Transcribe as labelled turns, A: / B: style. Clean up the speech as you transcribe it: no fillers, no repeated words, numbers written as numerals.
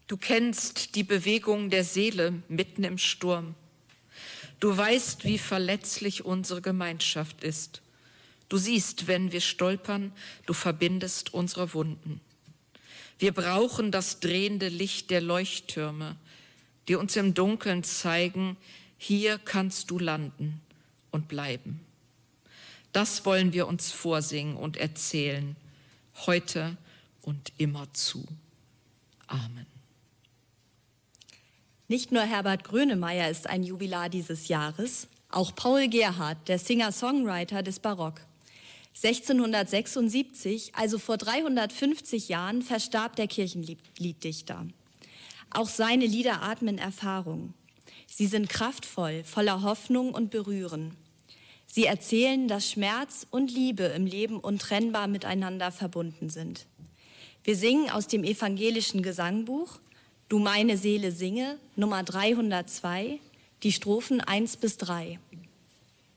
A: Du kennst die Bewegung der Seele mitten im Sturm. Du weißt, wie verletzlich unsere Gemeinschaft ist. Du siehst, wenn wir stolpern, du verbindest unsere Wunden. Wir brauchen das drehende Licht der Leuchttürme, die uns im Dunkeln zeigen, hier kannst du landen und bleiben. Das wollen wir uns vorsingen und erzählen, heute und immerzu. Amen.
B: Nicht nur Herbert Grönemeyer ist ein Jubilar dieses Jahres, auch Paul Gerhardt, der Singer-Songwriter des Barock. 1676, also vor 350 Jahren, verstarb der Kirchenlieddichter. Auch seine Lieder atmen Erfahrung. Sie sind kraftvoll, voller Hoffnung und berühren. Sie erzählen, dass Schmerz und Liebe im Leben untrennbar miteinander verbunden sind. Wir singen aus dem evangelischen Gesangbuch Du meine Seele singe, Nummer 302, die Strophen 1 bis 3.